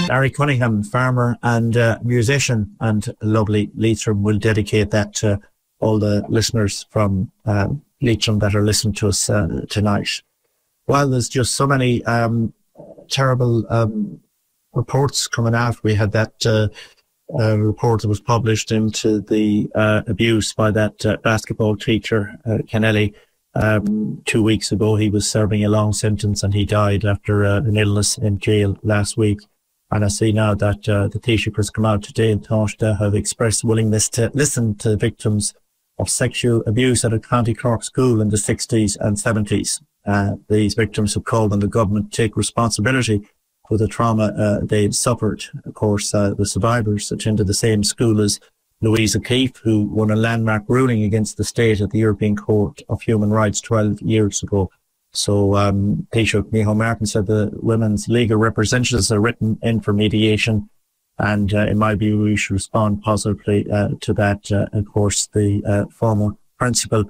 Larry Cunningham, farmer and musician, and lovely Leitrim, will dedicate that to all the listeners from Leitrim that are listening to us tonight. Well, there's just so many terrible reports coming out. We had that report that was published into the abuse by that basketball teacher, Kennelly. 2 weeks ago, he was serving a long sentence and he died after an illness in jail last week. And I see now that the Taoiseach has come out today and Taoiseach have expressed willingness to listen to victims of sexual abuse at a County Cork school in the 60s and 70s. These victims have called on the government to take responsibility for the trauma they've suffered. Of course, the survivors attended the same school as Louise O'Keeffe, who won a landmark ruling against the state at the European Court of Human Rights 12 years ago. So Taoiseach Micheál Martin said the women's legal representatives are written in for mediation, and in my view we should respond positively to that. Of course, the former principal,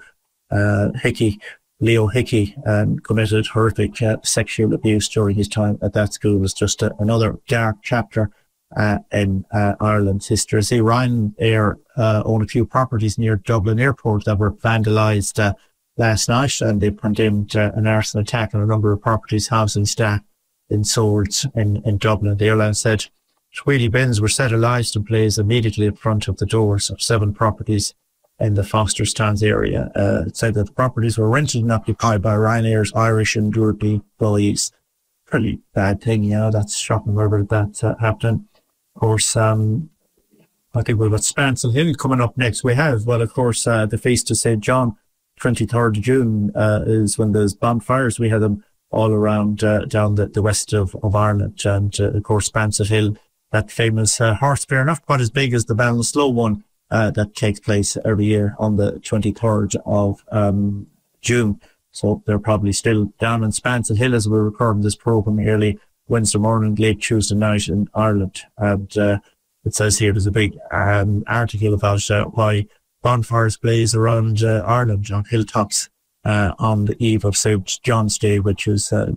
Leo Hickey, committed horrific sexual abuse during his time at that school. Was just another dark chapter in Ireland's history. I see Ryanair own a few properties near Dublin Airport that were vandalised last night, and they condemned an arson attack on a number of properties housing staff in Swords in Dublin. The airline said wheelie bins were set alight in place immediately in front of the doors of 7 properties in the Foster Stands area. It said that the properties were rented and occupied by Ryanair's Irish and European employees. Pretty bad thing, you know, that's shocking wherever that happened. Of course, I think we've got Spancel Hill coming up next. We have, well, of course, the Feast of St. John, 23rd of June, is when there's bonfires. We have them all around down the west of Ireland. And, of course, Spancel Hill, that famous horse fair, not quite as big as the Ballinasloe one, that takes place every year on the 23rd of June. So they're probably still down in Spancel Hill as we're recording this programme early Wednesday morning, late Tuesday night in Ireland. And it says here there's a big article about why bonfires blaze around Ireland on hilltops on the eve of St. John's Day, which is the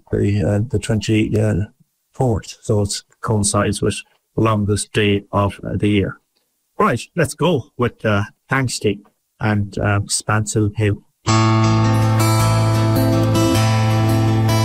24th. So it coincides with the longest day of the year. Right, let's go with Thanks Day and Spancel Hill.